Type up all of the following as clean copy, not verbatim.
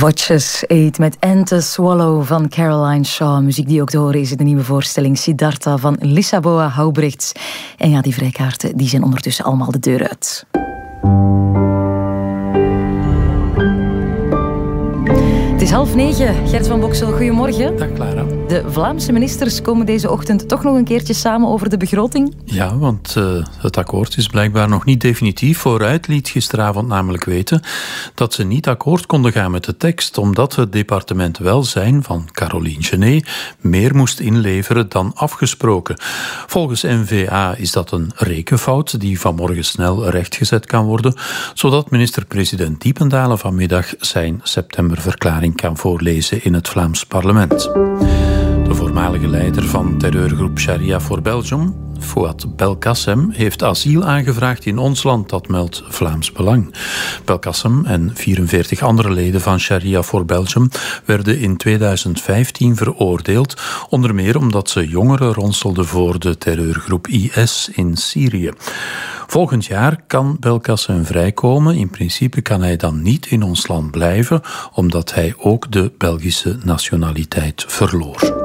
Watches 8 met And to Swallow van Caroline Shaw. Muziek die ook te horen is in de nieuwe voorstelling Siddhartha van Lisaboa Houbrechts. En ja, die vrijkaarten die zijn ondertussen allemaal de deur uit. Het is 8:30. Gert van Boksel, goedemorgen. Dag Clara. De Vlaamse ministers komen deze ochtend toch nog een keertje samen over de begroting? Ja, want het akkoord is blijkbaar nog niet definitief. Vooruit liet gisteravond namelijk weten dat ze niet akkoord konden gaan met de tekst, omdat het departement Welzijn van Caroline Genet meer moest inleveren dan afgesproken. Volgens N-VA is dat een rekenfout die vanmorgen snel rechtgezet kan worden, zodat minister-president Diependalen vanmiddag zijn septemberverklaring kan voorlezen in het Vlaams parlement. De voormalige leider van terreurgroep Sharia for Belgium, Fouad Belkacem, heeft asiel aangevraagd in ons land, dat meldt Vlaams Belang. Belkacem en 44 andere leden van Sharia for Belgium werden in 2015 veroordeeld, onder meer omdat ze jongeren ronselden voor de terreurgroep IS in Syrië. Volgend jaar kan Belkacem vrijkomen. In principe kan hij dan niet in ons land blijven, omdat hij ook de Belgische nationaliteit verloor.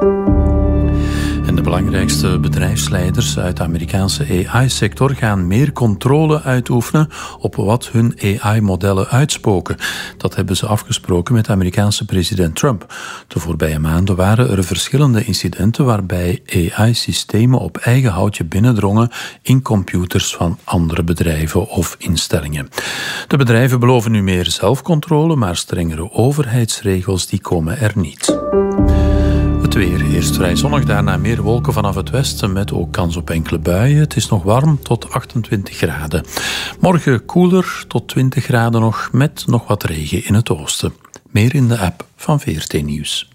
En de belangrijkste bedrijfsleiders uit de Amerikaanse AI-sector gaan meer controle uitoefenen op wat hun AI-modellen uitspoken. Dat hebben ze afgesproken met de Amerikaanse president Trump. De voorbije maanden waren er verschillende incidenten waarbij AI-systemen op eigen houtje binnendrongen in computers van andere bedrijven of instellingen. De bedrijven beloven nu meer zelfcontrole, maar strengere overheidsregels die komen er niet. Het weer, eerst vrij zonnig, daarna meer wolken vanaf het westen met ook kans op enkele buien. Het is nog warm tot 28 graden. Morgen koeler tot 20 graden nog, met nog wat regen in het oosten. Meer in de app van VRT Nieuws.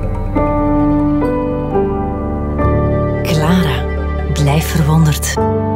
Clara, blijf verwonderd.